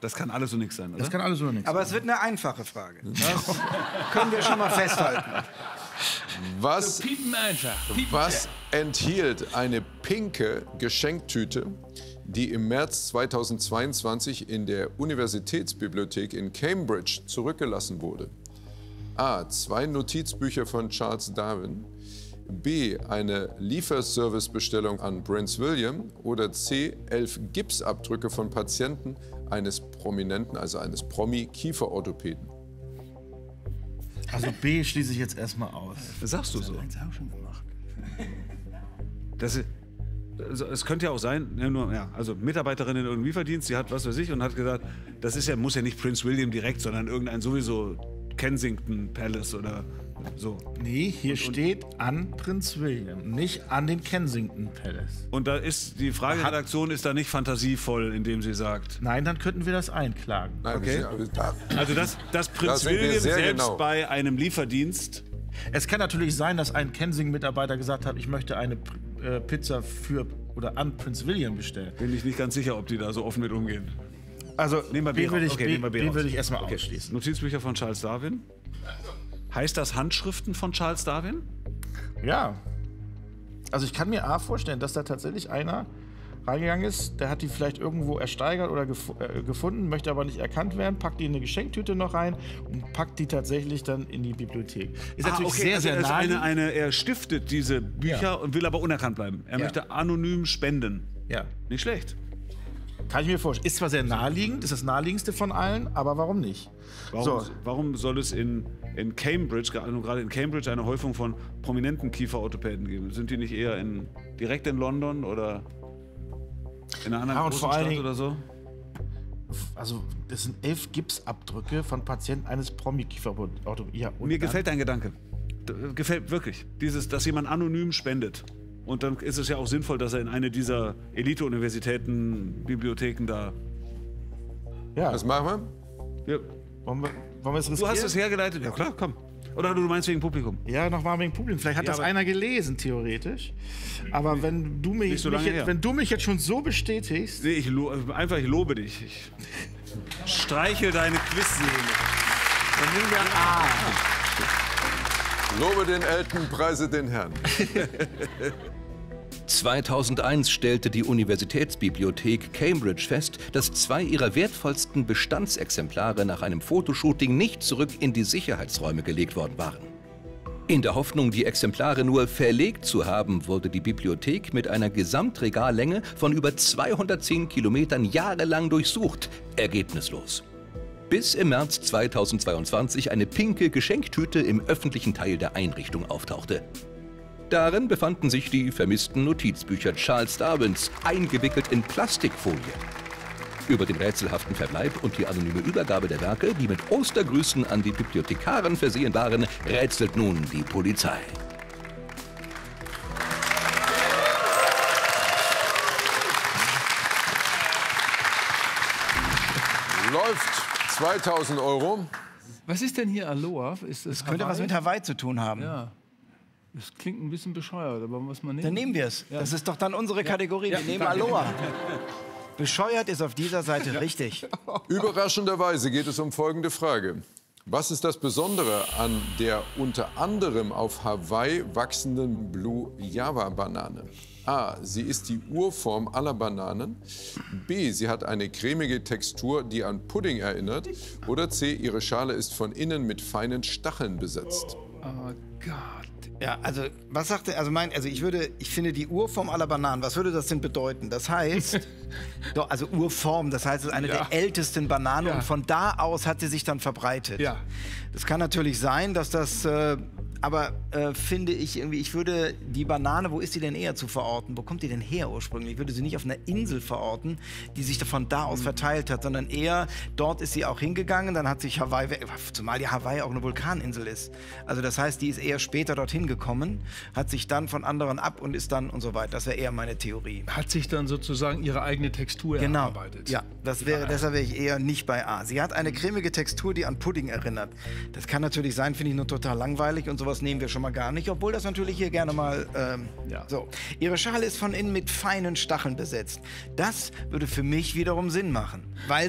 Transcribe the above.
Das kann alles und nichts sein, oder? Das kann alles oder nichts. Aber es wird eine einfache Frage. Das können wir schon mal festhalten. Was, Piepen einfach. was enthielt eine pinke Geschenktüte, die im März 2022 in der Universitätsbibliothek in Cambridge zurückgelassen wurde? A. 2 Notizbücher von Charles Darwin. B. Eine Lieferservicebestellung an Prince William. Oder C. 11 Gipsabdrücke von Patienten eines Prominenten, also eines Promi-Kieferorthopäden. Also B schließe ich jetzt erstmal aus. Das sagst du so. Das haben wir schon gemacht. Es könnte ja auch sein, also Mitarbeiterin in irgendeinem Lieferdienst, die hat was weiß ich und hat gesagt, das ist ja, muss ja nicht Prince William direkt, sondern irgendein sowieso Kensington Palace oder so. Nee, hier steht an Prinz William, nicht an den Kensington Palace. Und da ist die Frageredaktion ist da nicht fantasievoll, indem sie sagt. Nein, dann könnten wir das einklagen. Nein, Okay. Also dass Prinz sind wir William sehr selbst genau. bei einem Lieferdienst. Es kann natürlich sein, dass ein Kensington-Mitarbeiter gesagt hat, ich möchte eine Pizza für oder an Prinz William bestellen. Bin ich nicht ganz sicher, ob die da so offen mit umgehen. Also Nehmen wir B B würde raus. ich, Okay, nehmen wir B raus. würde ich erstmal Okay. ausschließen. Notizbücher von Charles Darwin. Heißt das Handschriften von Charles Darwin? Ja. Also ich kann mir A vorstellen, dass da tatsächlich einer reingegangen ist, der hat die vielleicht irgendwo ersteigert oder gefunden, möchte aber nicht erkannt werden, packt die in eine Geschenktüte noch rein und packt die tatsächlich dann in die Bibliothek. Ist natürlich sehr, sehr also nah. er stiftet diese Bücher Ja. und will aber unerkannt bleiben. Er Ja. möchte anonym spenden. Ja. Nicht schlecht. Kann ich mir vorstellen. Ist zwar sehr naheliegend, ist das naheliegendste von allen, aber warum nicht? Warum soll es in Cambridge, gerade in Cambridge, eine Häufung von prominenten Kieferorthopäden geben? Sind die nicht eher direkt in London oder in einer anderen Ja, und großen vor allen Stadt Dingen- oder so? Also das sind 11 Gipsabdrücke von Patienten eines Promi-Kieferorthopäden. Ja, und Mir dann- gefällt dein Gedanke. Gefällt wirklich. Dass jemand anonym spendet. Und dann ist es ja auch sinnvoll, dass er in eine dieser Elite-Universitäten, Bibliotheken da. Ja, Was machen wir? Ja. wollen wir es riskieren? Du hast es hergeleitet? Ja klar, komm. Oder du meinst wegen Publikum? Ja, nochmal wegen Publikum. Vielleicht hat Ja, das aber- einer gelesen, theoretisch. Aber wenn du mich, Nicht so lange her. wenn du mich jetzt schon so bestätigst... Nee, ich lobe dich. Ich streichel deine Quizseele. Dann nehmen wir A. Lobe den Elten, preise den Herrn. 2001 stellte die Universitätsbibliothek Cambridge fest, dass 2 ihrer wertvollsten Bestandsexemplare nach einem Fotoshooting nicht zurück in die Sicherheitsräume gelegt worden waren. In der Hoffnung, die Exemplare nur verlegt zu haben, wurde die Bibliothek mit einer Gesamtregallänge von über 210 Kilometern jahrelang durchsucht. Ergebnislos. Bis im März 2022 eine pinke Geschenktüte im öffentlichen Teil der Einrichtung auftauchte. Darin befanden sich die vermissten Notizbücher Charles Darwins, eingewickelt in Plastikfolie. Über den rätselhaften Verbleib und die anonyme Übergabe der Werke, die mit Ostergrüßen an die Bibliothekarin versehen waren, rätselt nun die Polizei. Läuft 2000 Euro. Was ist denn hier Aloha? Ist Das könnte was mit Hawaii zu tun haben. Ja. Das klingt ein bisschen bescheuert, aber was man nehmen. Dann nehmen wir es. Das ist doch dann unsere Kategorie. Wir nehmen Aloha. Bescheuert ist auf dieser Seite richtig. Überraschenderweise geht es um folgende Frage. Was ist das Besondere an der unter anderem auf Hawaii wachsenden Blue Java Banane? A. Sie ist die Urform aller Bananen. B. Sie hat eine cremige Textur, die an Pudding erinnert. Oder C. Ihre Schale ist von innen mit feinen Stacheln besetzt. Oh Gott. Ja, also was sagt er? Also ich finde die Urform aller Bananen. Was würde das denn bedeuten? Das heißt, doch, also Urform. Das heißt, es ist eine der ältesten Bananen und von da aus hat sie sich dann verbreitet. Ja. Das kann natürlich sein, dass das. Aber finde ich irgendwie, ich würde die Banane, wo ist die denn eher zu verorten? Wo kommt die denn her ursprünglich? Ich würde sie nicht auf einer Insel verorten, die sich von da aus verteilt hat, sondern eher, dort ist sie auch hingegangen, dann hat sich Hawaii, zumal ja Hawaii auch eine Vulkaninsel ist. Also das heißt, die ist eher später dorthin gekommen, hat sich dann von anderen ab und ist dann und so weiter. Das wäre eher meine Theorie. Hat sich dann sozusagen ihre eigene Textur erarbeitet. Ja, deshalb wäre ich eher nicht bei A. Sie hat eine cremige Textur, die an Pudding erinnert. Das kann natürlich sein, finde ich nur total langweilig und sowas nehmen wir schon mal gar nicht, obwohl das natürlich hier gerne mal so. Ihre Schale ist von innen mit feinen Stacheln besetzt. Das würde für mich wiederum Sinn machen, weil